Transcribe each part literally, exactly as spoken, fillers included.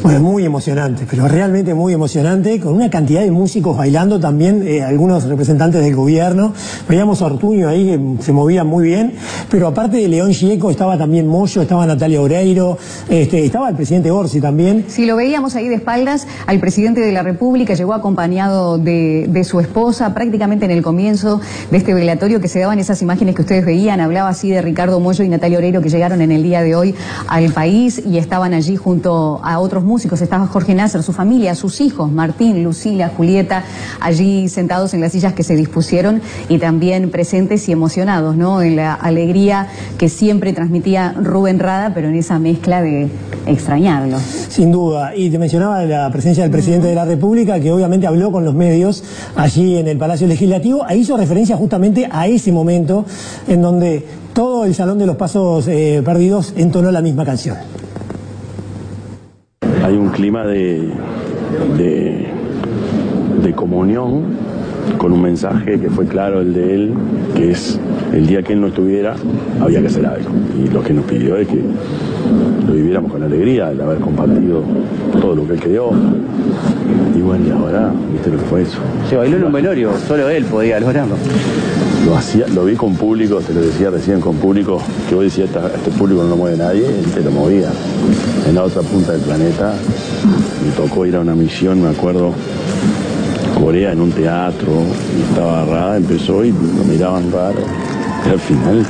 Bueno, muy emocionante, pero realmente muy emocionante, con una cantidad de músicos bailando también, eh, algunos representantes del gobierno. Veíamos a Ortuño ahí, que se movía muy bien, pero aparte de León Gieco estaba también Moyo, estaba Natalia Oreiro, este, estaba el presidente Orsi también. Sí, lo veíamos ahí de espaldas al presidente de la República, llegó acompañado de, de su esposa, prácticamente en el comienzo de este velatorio que se daban esas imágenes que ustedes veían, hablaba así de Ricardo Moyo y Natalia Oreiro que llegaron en el día de hoy al país y estaban allí junto a otros músicos, estaba Jorge Nasser, su familia, sus hijos, Martín, Lucila, Julieta, allí sentados en las sillas que se dispusieron y también presentes y emocionados, ¿no? En la alegría que siempre transmitía Rubén Rada, pero en esa mezcla de extrañarlo. Sin duda, y te mencionaba la presencia del presidente de la República, que obviamente habló con los medios allí en el Palacio Legislativo, e hizo referencia justamente a ese momento en donde todo el Salón de los Pasos eh, Perdidos entonó la misma canción. Hay un clima de, de, de comunión, con un mensaje que fue claro el de él, que es el día que él no estuviera, había que hacer algo. Y lo que nos pidió es que lo viviéramos con alegría, el haber compartido todo lo que él creó. Y bueno, y ahora, ¿viste lo que fue eso? Se bailó en un velorio, solo él podía lograrlo. Lo hacía, lo vi con público, te lo decía recién con público, que vos decías, este público no lo mueve nadie, él te lo movía. En la otra punta del planeta me tocó ir a una misión, me acuerdo, Corea, en un teatro, y estaba Rada, empezó y lo miraban raro, pero al final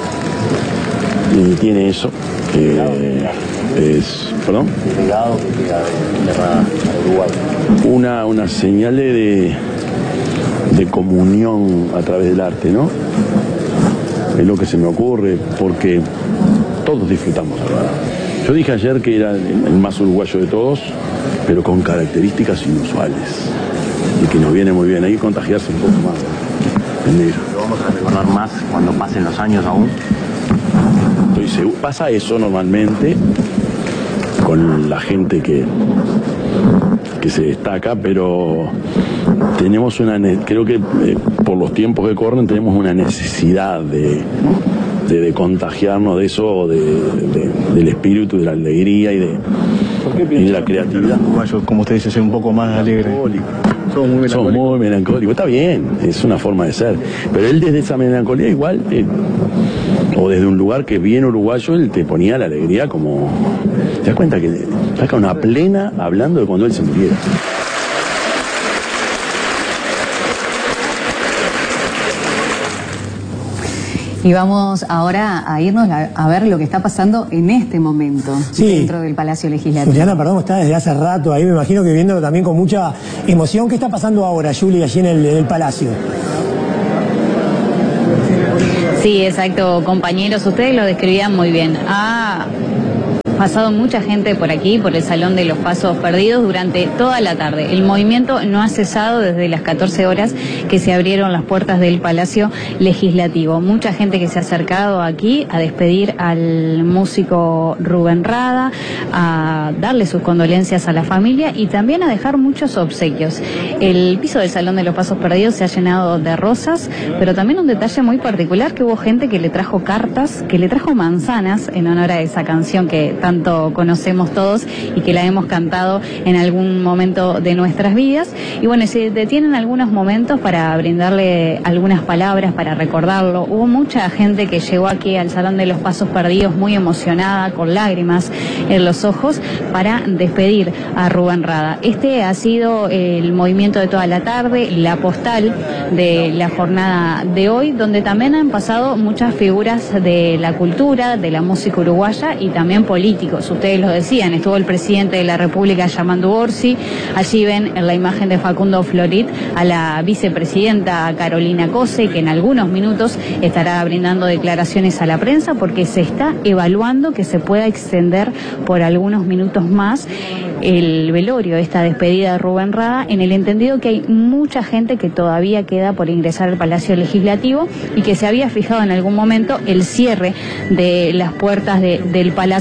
y tiene eso, que es, perdón, Legado que queda de Rada a Uruguay. Una, una señal de, de comunión a través del arte, ¿no? Es lo que se me ocurre, porque todos disfrutamos a Rada. Yo dije ayer que era el más uruguayo de todos, pero con características inusuales. Y que nos viene muy bien, hay que contagiarse un poco más. ¿Eh? ¿Lo vamos a recordar más cuando pasen los años aún? Estoy seguro. Pasa eso normalmente con la gente que, que se destaca, pero tenemos una, creo que eh, por los tiempos que corren tenemos una necesidad de, de, de contagiarnos de eso, de, de, del espíritu, de la alegría y de, y de la creatividad. Como usted dice, ser un poco más alegre. Somos muy melancólicos. Somos muy melancólicos. Está bien, es una forma de ser. Pero él desde esa melancolía igual, eh, o desde un lugar que es bien uruguayo, él te ponía la alegría como... ¿Te das cuenta que saca una plena hablando de cuando él se muriera? Y vamos ahora a irnos a, a ver lo que está pasando en este momento, sí, dentro del Palacio Legislativo. Juliana, perdón, está desde hace rato ahí, me imagino que viéndolo también con mucha emoción. ¿Qué está pasando ahora, Juli, allí en el, en el Palacio? Sí, exacto, compañeros, ustedes lo describían muy bien. Ah... pasado mucha gente por aquí, por el Salón de los Pasos Perdidos durante toda la tarde. El movimiento no ha cesado desde las catorce horas que se abrieron las puertas del Palacio Legislativo. Mucha gente que se ha acercado aquí a despedir al músico Rubén Rada, a darle sus condolencias a la familia y también a dejar muchos obsequios. El piso del Salón de los Pasos Perdidos se ha llenado de rosas, pero también un detalle muy particular, que hubo gente que le trajo cartas, que le trajo manzanas en honor a esa canción que tanto conocemos todos y que la hemos cantado en algún momento de nuestras vidas. Y bueno, se detienen algunos momentos para brindarle algunas palabras, para recordarlo. Hubo mucha gente que llegó aquí al Salón de los Pasos Perdidos muy emocionada, con lágrimas en los ojos, para despedir a Rubén Rada. Este ha sido el movimiento de toda la tarde, la postal de la jornada de hoy, donde también han pasado muchas figuras de la cultura, de la música uruguaya y también políticos. Ustedes lo decían, estuvo el presidente de la República llamando Orsi, allí ven en la imagen de Facundo Florit a la vicepresidenta Carolina Cose, que en algunos minutos estará brindando declaraciones a la prensa, porque se está evaluando que se pueda extender por algunos minutos más el velorio, esta despedida de Rubén Rada, en el entendido que hay mucha gente que todavía queda por ingresar al Palacio Legislativo y que se había fijado en algún momento el cierre de las puertas de, del Palacio a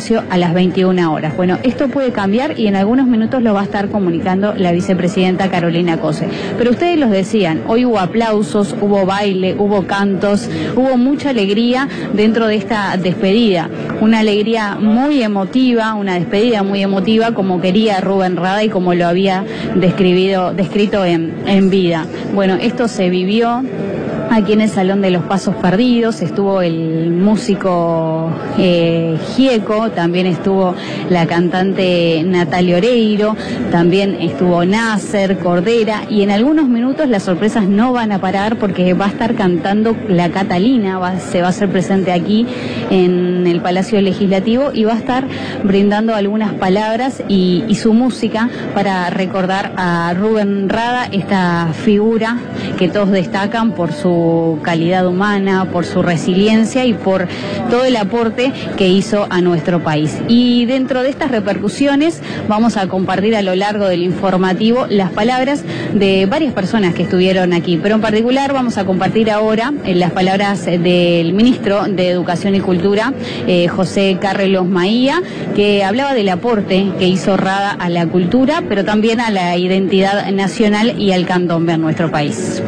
las veintiuna horas. Bueno, esto puede cambiar y en algunos minutos lo va a estar comunicando la vicepresidenta Carolina Cose. Pero ustedes los decían, hoy hubo aplausos, hubo baile, hubo cantos, hubo mucha alegría dentro de esta despedida. Una alegría muy emotiva, una despedida muy emotiva como quería Rubén Rada y como lo había describido, descrito en, en vida. Bueno, esto se vivió aquí en el Salón de los Pasos Perdidos, estuvo el músico eh, Gieco, también estuvo la cantante Natalia Oreiro, también estuvo Nasser, Cordera, y en algunos minutos las sorpresas no van a parar porque va a estar cantando la Catalina, va, se va a hacer presente aquí en el Palacio Legislativo y va a estar brindando algunas palabras y, y su música para recordar a Rubén Rada, esta figura que todos destacan por su calidad humana, por su resiliencia y por todo el aporte que hizo a nuestro país. Y dentro de estas repercusiones vamos a compartir a lo largo del informativo las palabras de varias personas que estuvieron aquí, pero en particular vamos a compartir ahora eh, las palabras del ministro de Educación y Cultura, eh, José Carlos Maía, que hablaba del aporte que hizo Rada a la cultura, pero también a la identidad nacional y al candombe en nuestro país.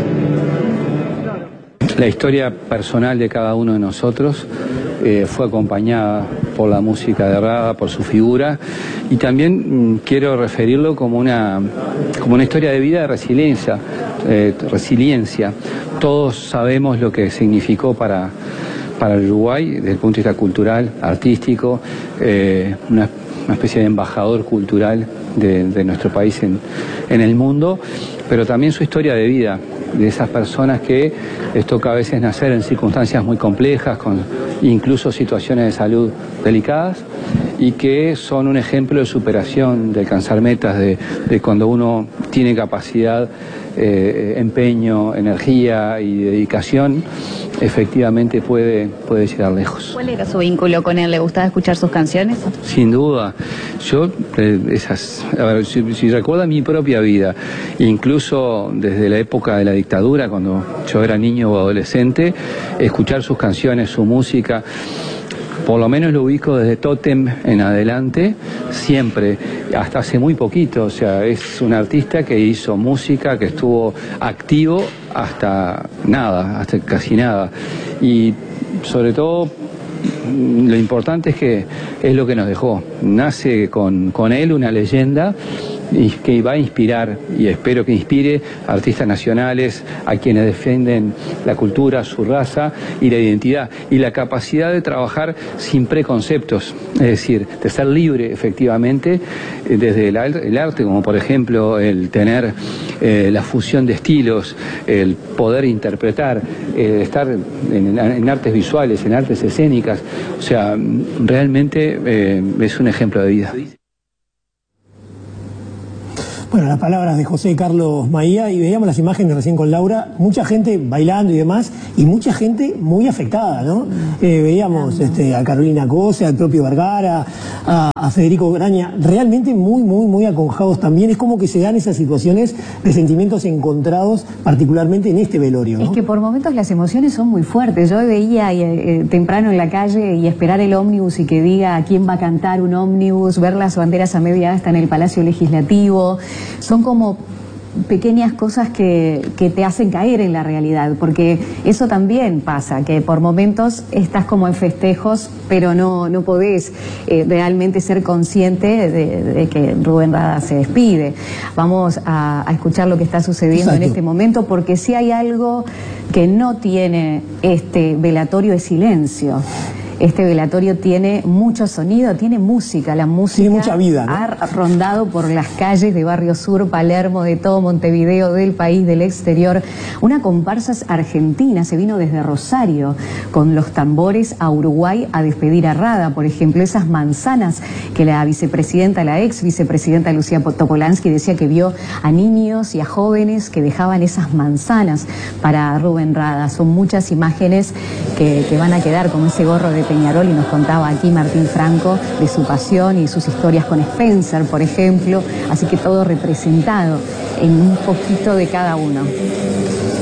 La historia personal de cada uno de nosotros eh, fue acompañada por la música de Rada, por su figura, y también mmm, quiero referirlo como una, como una historia de vida de resiliencia, eh, resiliencia. Todos sabemos lo que significó para, para el Uruguay desde el punto de vista cultural, artístico, eh, una, una especie de embajador cultural de, de nuestro país en, en el mundo, pero también su historia de vida, de esas personas que les toca a veces nacer en circunstancias muy complejas, con incluso situaciones de salud delicadas, y que son un ejemplo de superación, de alcanzar metas, de, de cuando uno tiene capacidad, eh, empeño, energía y dedicación, efectivamente puede, puede llegar lejos. ¿Cuál era su vínculo con él? ¿Le gustaba escuchar sus canciones? Sin duda. Yo, eh, esas, a ver, si, si recuerdo mi propia vida, incluso desde la época de la dictadura, cuando yo era niño o adolescente, escuchar sus canciones, su música, por lo menos lo ubico desde Tótem en adelante, siempre, hasta hace muy poquito. O sea, es un artista que hizo música, que estuvo activo hasta nada, hasta casi nada. Y sobre todo, lo importante es que es lo que nos dejó. Nace con, con él una leyenda y que va a inspirar, y espero que inspire a artistas nacionales, a quienes defienden la cultura, su raza y la identidad, y la capacidad de trabajar sin preconceptos, es decir, de ser libre efectivamente desde el, el arte, como por ejemplo el tener eh, la fusión de estilos, el poder interpretar, eh, estar en, en artes visuales, en artes escénicas. O sea, realmente eh, es un ejemplo de vida. Bueno, las palabras de José Carlos Maía, y veíamos las imágenes recién con Laura, mucha gente bailando y demás, y mucha gente muy afectada, ¿no? Eh, veíamos este, a Carolina Cose, al propio Vergara, a, a Federico Graña, realmente muy, muy, muy aconjados también. Es como que se dan esas situaciones de sentimientos encontrados, particularmente en este velorio, ¿no? Es que por momentos las emociones son muy fuertes. Yo veía eh, temprano en la calle y esperar el ómnibus y que diga quién va a cantar un ómnibus, ver las banderas a media asta en el Palacio Legislativo. Son como pequeñas cosas que, que te hacen caer en la realidad, porque eso también pasa, que por momentos estás como en festejos, pero no, no podés eh, realmente ser consciente de, de que Rubén Rada se despide. Vamos a, a escuchar lo que está sucediendo Exacto. en este momento, porque si hay algo que no tiene este velatorio es silencio. Este velatorio tiene mucho sonido, tiene música, la música tiene mucha vida, ¿no? Ha rondado por las calles de Barrio Sur, Palermo, de todo Montevideo, del país, del exterior. Una comparsa argentina se vino desde Rosario con los tambores a Uruguay a despedir a Rada, por ejemplo, esas manzanas que la vicepresidenta, la ex vicepresidenta Lucía Topolansky decía que vio a niños y a jóvenes que dejaban esas manzanas para Rubén Rada. Son muchas imágenes que, que van a quedar con ese gorro de Peñarol, y nos contaba aquí Martín Franco de su pasión y sus historias con Spencer, por ejemplo, así que todo representado en un poquito de cada uno.